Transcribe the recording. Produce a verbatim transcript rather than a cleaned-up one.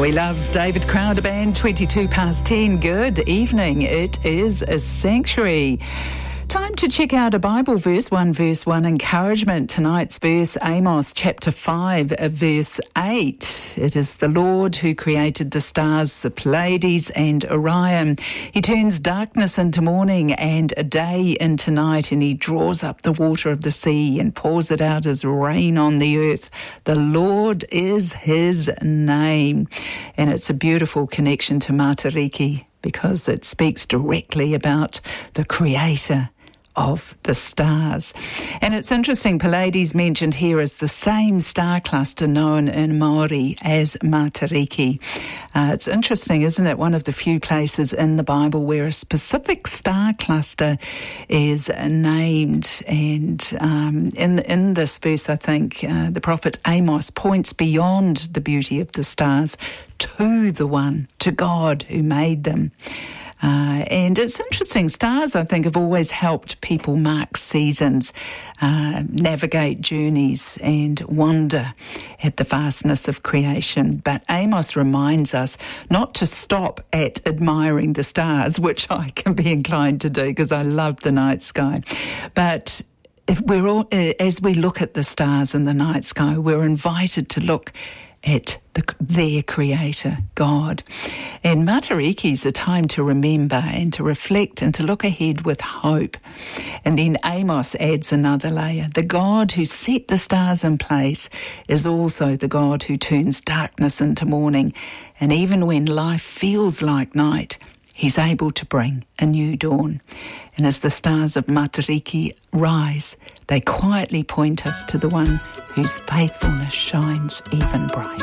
Oh, he loves David Crowder Band, twenty-two past ten. Good evening. It is a sanctuary. Time to check out a Bible verse, one verse, one encouragement. Tonight's verse, Amos chapter five, verse eight. It is the Lord who created the stars, the Pleiades and Orion. He turns darkness into morning and a day into night, and he draws up the water of the sea and pours it out as rain on the earth. The Lord is his name. And it's a beautiful connection to Matariki, because it speaks directly about the creator of the stars. And it's interesting, Pleiades mentioned here as the same star cluster known in Maori as Matariki. Uh, it's interesting, isn't it? One of the few places in the Bible where a specific star cluster is named. And um, in, in this verse, I think uh, the prophet Amos points beyond the beauty of the stars to the one, to God who made them. Uh, and it's interesting, stars, I think, have always helped people mark seasons, uh, navigate journeys and wonder at the vastness of creation. But Amos reminds us not to stop at admiring the stars, which I can be inclined to do because I love the night sky. But if we're all, as we look at the stars in the night sky, we're invited to look at the, their creator, God. And Matariki is a time to remember and to reflect and to look ahead with hope. And then Amos adds another layer. The God who set the stars in place is also the God who turns darkness into morning. And even when life feels like night, he's able to bring a new dawn. And as the stars of Matariki rise, they quietly point us to the one whose faithfulness shines even brighter.